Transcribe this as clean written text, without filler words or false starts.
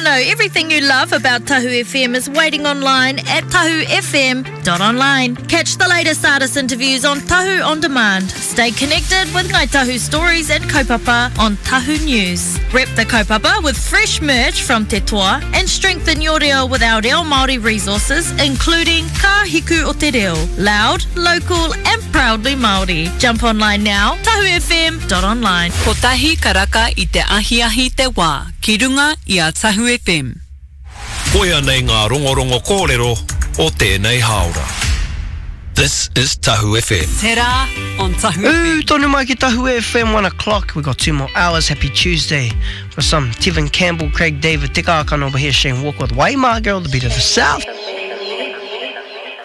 Tono, everything you love about Tahu FM is waiting online at tahufm.online. Catch the latest artist interviews on Tahu On Demand. Stay connected with Ngai Tahu stories and kaupapa on Tahu News. Rep the kaupapa with fresh merch from Te Toa and strengthen your reo with our reo Māori resources, including Ka Hiku o Te Reo. Loud, local and proudly Māori. Jump online now, tahufm.online. Ko tahi karaka I te ahi te wā, ki runga I a Tahu FM. Koia nei ngā rongorongo kōrero o tēnei haora. This is Tahu FM. Te rā on Tahu FM. Tonu mai ki Tahu FM, 1 o'clock. We got 2 more hours. Happy Tuesday. For some Tevin Campbell, Craig David, Tika Akan over here, Shane Walker with Waimar Girl, the beat of the South.